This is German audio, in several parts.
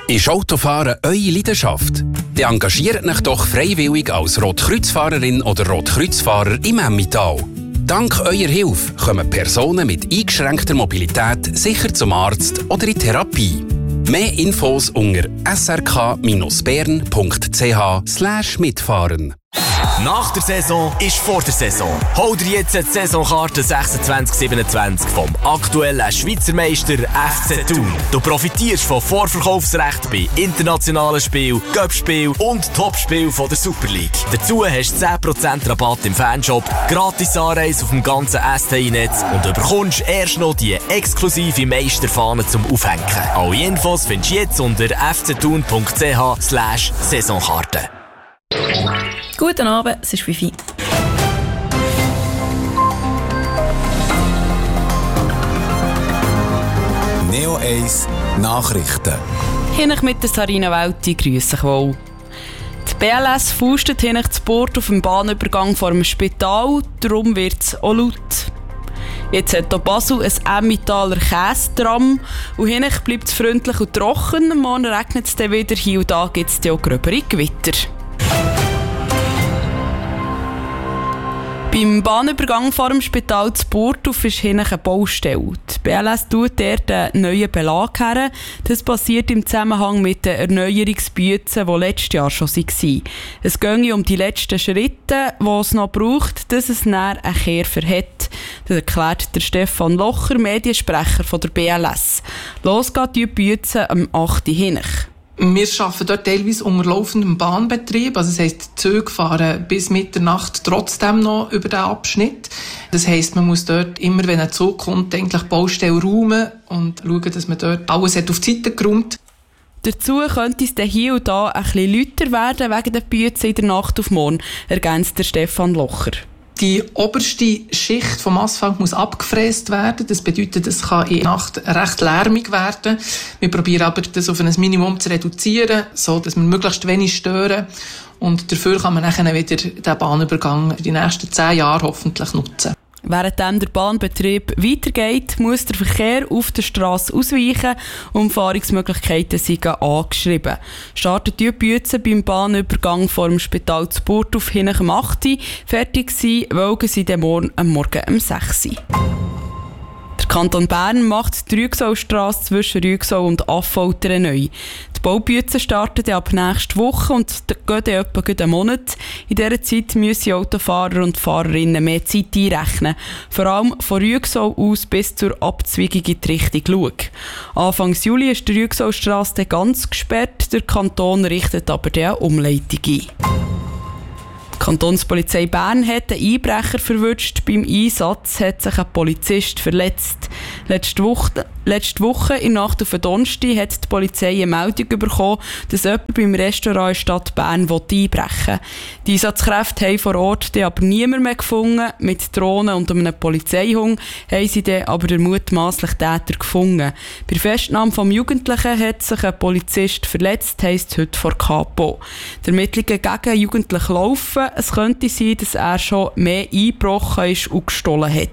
Ist Autofahren eure Leidenschaft? Dann engagiert euch doch freiwillig als Rotkreuzfahrerin oder Rotkreuzfahrer im Emmental. Dank eurer Hilfe kommen Personen mit eingeschränkter Mobilität sicher zum Arzt oder in Therapie. Mehr Infos unter srk-bern.ch/mitfahren. Nach der Saison ist vor der Saison. Hol dir jetzt die Saisonkarte 26/27 vom aktuellen Schweizer Meister FC Thun. Du profitierst von Vorverkaufsrecht bei internationalen Spielen, Cup-Spielen und Topspielen der Super League. Dazu hast du 10% Rabatt im Fanshop, gratis Anreise auf dem ganzen STI-Netz und du bekommst erst noch die exklusive Meisterfahne zum Aufhängen. Alle Infos findest du jetzt unter fcthun.ch/Saisonkarte. Guten Abend, es ist Fifi. Neo 1 Nachrichten. Hinech mit der Sarina Welti, grüße dich wohl. Die BLS faustet hinech zu Bord auf dem Bahnübergang vor dem Spital, darum wird es auch laut. Jetzt hat hier Basel ein Emmentaler Käse-Tram und hinech bleibt es freundlich und trocken. Morgen regnet es dann wieder, hier und da gibt es auch gröbere Gewitter. Beim Bahnübergang vor dem Spital zu Burgdorf ist hinten eine Baustelle. Die BLS tut dort einen neuen Belag her. Das passiert im Zusammenhang mit den Erneuerungsbützen, die letztes Jahr schon waren. Es ginge um die letzten Schritte, die es noch braucht, dass es näher einen Käfer hat. Das erklärt der Stefan Locher, Mediensprecher von der BLS. Los geht die Bützen am 8. hinten. Wir arbeiten dort teilweise unter laufendem Bahnbetrieb. Also das heisst, die Züge fahren bis Mitternacht trotzdem noch über den Abschnitt. Das heisst, man muss dort immer, wenn ein Zug kommt, eigentlich die Baustelle räumen und schauen, dass man dort alles auf die Seite geräumt. Dazu könnte es dann hier und da ein bisschen lauter werden wegen der Bützen in der Nacht auf morgen, ergänzt der Stefan Locher. Die oberste Schicht vom Asphalt muss abgefräst werden. Das bedeutet, es kann in der Nacht recht lärmig werden. Wir probieren aber, das auf ein Minimum zu reduzieren, so dass wir möglichst wenig stören. Und dafür kann man dann wieder den Bahnübergang für die nächsten 10 Jahre hoffentlich nutzen. Während der Bahnbetrieb weitergeht, muss der Verkehr auf der Strasse ausweichen und Umfahrungsmöglichkeiten sind angeschrieben. Startet die Bützen beim Bahnübergang vor dem Spital zu Burgdorf hinten am 8. Fertig sein, wollen sie dann morgen um 6. Der Kanton Bern macht die Rüegsaustrasse zwischen Rüegsau und Affoltern neu. Die Baubützen starten ab nächster Woche und gehen etwa einen Monat. In dieser Zeit müssen Autofahrer und Fahrerinnen mehr Zeit einrechnen. Vor allem von Rüegsau aus bis zur Abzweigung in die Richtung Lueg. Anfang Juli ist die Rüegsaustrasse ganz gesperrt. Der Kanton richtet aber die Umleitung ein. Die Kantonspolizei Bern hat einen Einbrecher verwünscht. Beim Einsatz hat sich ein Polizist verletzt. Letzte Woche, in der Nacht auf den Donnerstag, hat die Polizei eine Meldung bekommen, dass jemand beim Restaurant in Stadt Bern einbrechen will. Die Einsatzkräfte haben vor Ort aber niemand mehr gefunden. Mit Drohnen und einem Polizeihund haben sie dann aber den mutmaßlichen Täter gefunden. Bei der Festnahme des Jugendlichen hat sich ein Polizist verletzt, heisst es heute vor Kapo. Die Ermittlungen gegen Jugendliche laufen. Es könnte sein, dass er schon mehr eingebrochen ist und gestohlen hat.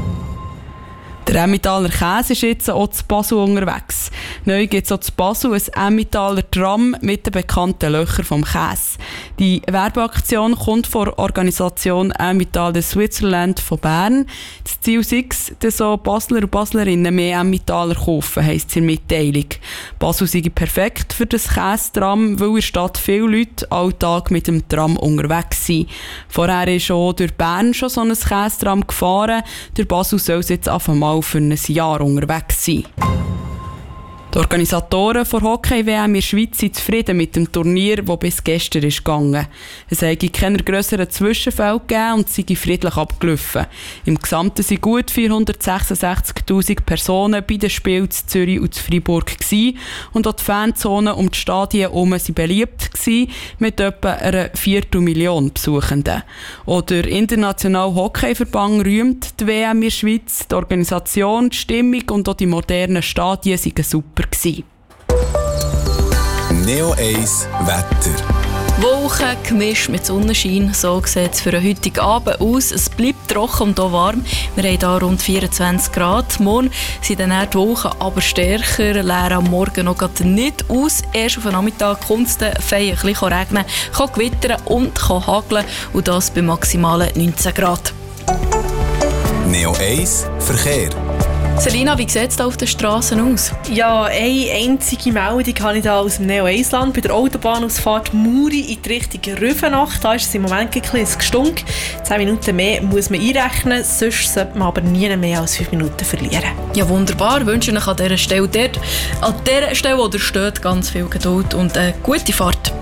Der Emmentaler Käse ist jetzt auch zu Basel unterwegs. Neu gibt es auch zu Basel ein Emmentaler Tram mit den bekannten Löchern vom Käse. Die Werbeaktion kommt von der Organisation Emmentaler Switzerland von Bern. Das Ziel ist, dass so Basler und Baslerinnen mehr Emmentaler kaufen, heisst es in der Mitteilung. Basel sei perfekt für das Käse-Tram, weil in der Stadt viele Leute alltag mit dem Tram unterwegs sind. Vorher ist auch durch Bern schon so ein Käse-Tram gefahren. Durch Basel soll es jetzt einfach mal für ein Jahr unterwegs sein. Die Organisatoren der Hockey-WM in der Schweiz sind zufrieden mit dem Turnier, das bis gestern ist gegangen. Es habe keine grösseren Zwischenfälle gegeben und sei friedlich abgelaufen. Im Gesamten waren gut 466'000 Personen bei den Spielen in Zürich und Freiburg gewesen. Und auch die Fanzonen um die Stadien herum waren beliebt gewesen, mit etwa einer 250.000 Besuchenden. Auch der Internationale Hockeyverband rühmt die WM in der Schweiz. Die Organisation, die Stimmung und auch die modernen Stadien waren super gewesen. Neo 1 Wetter. Wolken gemischt mit Sonnenschein, so sieht es für den heutigen Abend aus. Es bleibt trocken und auch warm. Wir haben hier rund 24 Grad. Morgen sind dann die Wolken aber stärker, leeren am Morgen noch nicht aus. Erst auf den Nachmittag kommt es dann fein ein bisschen regnen, kann gewittern und kann hageln. Und das bei maximalen 19 Grad. Neo 1 Verkehr. Selina, wie sieht es da auf den Straßen aus? Ja, eine einzige Meldung habe ich da aus dem Neo-1-Land. Bei der Autobahnausfahrt Muri in die Richtung Rüfenach. Da ist es im Moment ein bisschen gestunken. 10 Minuten mehr muss man einrechnen, sonst sollte man aber nie mehr als 5 Minuten verlieren. Ja, wunderbar. Ich wünsche euch an dieser Stelle, wo ihr steht, ganz viel Geduld und eine gute Fahrt.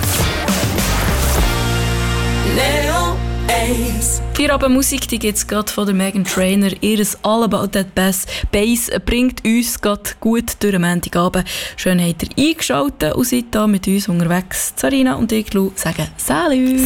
Neo 1. Feierabendmusik, die gibt es gerade von der Meghan Trainor. Ihr All About That Bass bringt uns gerade gut durch den Montagabend. Schön habt ihr eingeschaltet und seid da mit uns unterwegs. Sarina und ich, Lu, sagen Salut!